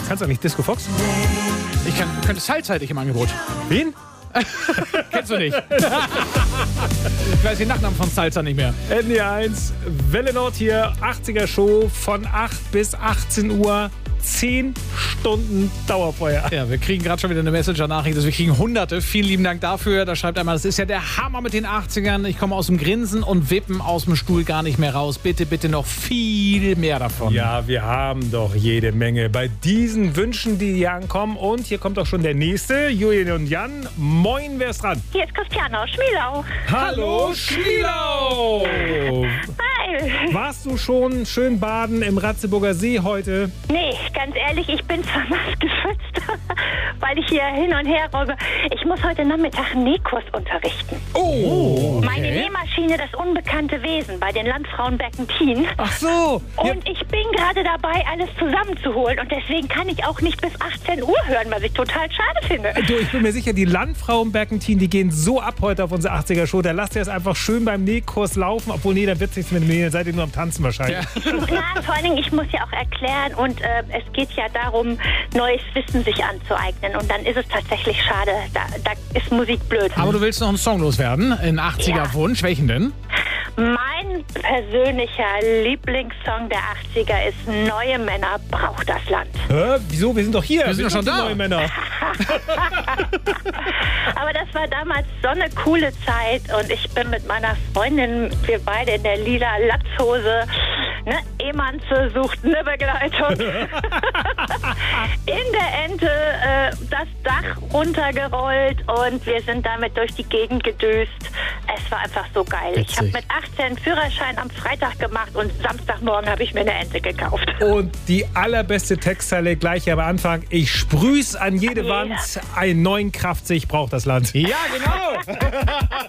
Kannst du nicht Disco Fox? Ich könnte Salsa hätte ich im Angebot. Wen? Kennst du nicht? Ich weiß den Nachnamen von Salsa nicht mehr. ND1, Welle Nord hier, 80er Show von 8 bis 18 Uhr. 10 Stunden Dauerfeuer. Ja, wir kriegen gerade schon wieder eine Messenger-Nachricht, also wir kriegen Hunderte. Vielen lieben Dank dafür. Da schreibt einmal, das ist ja der Hammer mit den 80ern. Ich komme aus dem Grinsen und Wippen aus dem Stuhl gar nicht mehr raus. Bitte, bitte noch viel mehr davon. Ja, wir haben doch jede Menge bei diesen Wünschen, die hier ankommen. Und hier kommt auch schon der nächste, Julian und Jan. Moin, wer ist dran? Hier ist Christiane aus Schmielau. Hallo, Schmielau! Hi. Warst du schon schön baden im Ratzeburger See heute? Nee, ganz ehrlich, ich bin zwar nass geschwitzt, weil ich hier hin und her robbe. Ich muss heute Nachmittag einen Nähkurs unterrichten. Oh, Meine Nähmaschine, das unbekannte Wesen bei den Landfrauen Berkentin. Ach so. Ja. Und ich bin gerade dabei, alles zusammenzuholen. Und deswegen kann ich auch nicht bis 18 Uhr hören, was ich total schade finde. Du, ich bin mir sicher, die Landfrauen Berkentin, die gehen so ab heute auf unsere 80er-Show. Da lasst ihr es einfach schön beim Nähkurs laufen. Obwohl, nee, da wird es nichts mit dem Nähen. Seid ihr nur am Tanzen wahrscheinlich. Ja. Na, vor allen Dingen, ich muss ja auch erklären und es geht ja darum, neues Wissen sich anzueignen. Und dann ist es tatsächlich schade. Da ist Musik blöd. Aber du willst noch einen Song loswerden? Ein 80er-Wunsch. Welchen denn? Mein persönlicher Lieblingssong der 80er ist Neue Männer braucht das Land. Hä? Wieso? Wir sind doch hier. Wir sind doch schon die da. Neuen Männer. Aber das war damals so eine coole Zeit und ich bin mit meiner Freundin, wir beide in der lila Latzhose, ne, Ehemann sucht eine Begleitung. In der Ente das Dach runtergerollt und wir sind damit durch die Gegend gedüst. Es war einfach so geil. Witzig. Ich habe mit 18 Führerschein am Freitag gemacht und Samstagmorgen habe ich mir eine Ente gekauft. Und die allerbeste Textzeile gleich am Anfang. Ich sprüh's an jede An Wand. jeder. Einen neuen Kraftsig braucht das Land. Ja, genau.